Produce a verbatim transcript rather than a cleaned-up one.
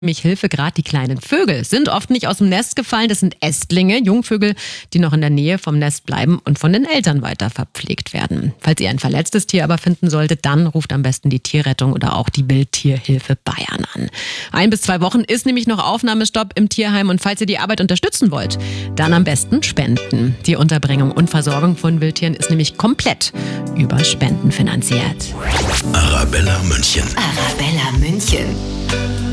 Mich Hilfe, gerade die kleinen Vögel sind oft nicht aus dem Nest gefallen. Das sind Ästlinge, Jungvögel, die noch in der Nähe vom Nest bleiben und von den Eltern weiter verpflegt werden. Falls ihr ein verletztes Tier aber finden solltet, dann ruft am besten die Tierrettung oder auch die Wildtierhilfe Bayern an. Ein bis zwei Wochen ist nämlich noch Aufnahmestopp im Tierheim und falls ihr die Arbeit unterstützen wollt, dann am besten spenden. Die Unterbringung und Versorgung von Wildtieren ist nämlich komplett über Spenden finanziert. Arabella München. Arabella München.